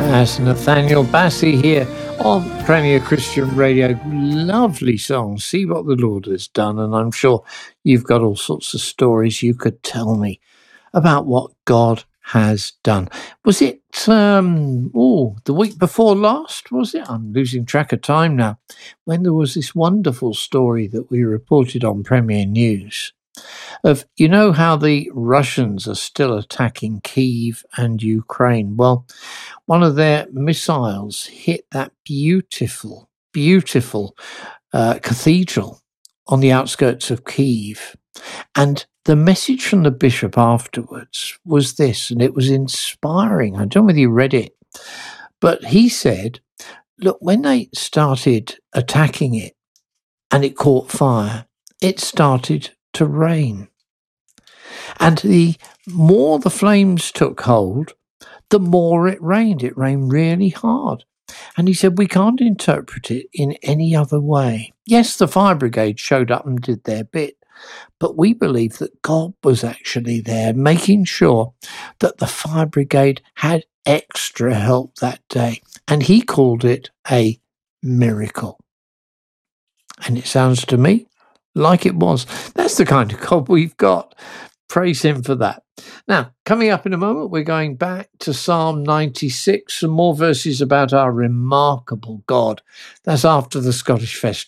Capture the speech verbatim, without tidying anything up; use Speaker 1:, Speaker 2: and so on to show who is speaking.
Speaker 1: That's Nathaniel Bassey here on Premier Christian Radio. Lovely song, See What the Lord Has Done. And I'm sure you've got all sorts of stories you could tell me about what God has done. Was it, um, oh, the week before last, was it? I'm losing track of time now. When there was this wonderful story that we reported on Premier News of, you know, how the Russians are still attacking Kyiv and Ukraine. Well, one of their missiles hit that beautiful, beautiful uh, cathedral on the outskirts of Kyiv. And the message from the bishop afterwards was this, and it was inspiring. I don't know whether you read it, but he said, look, when they started attacking it and it caught fire, it started to rain. And the more the flames took hold, the more it rained. It rained really hard. And he said, we can't interpret it in any other way. Yes, the fire brigade showed up and did their bit, but we believe that God was actually there, making sure that the fire brigade had extra help that day. And he called it a miracle. And it sounds to me like it was. That's the kind of God we've got. Praise him for that. Now, coming up in a moment, we're going back to Psalm ninety-six, some more verses about our remarkable God. That's after the Scottish Festival.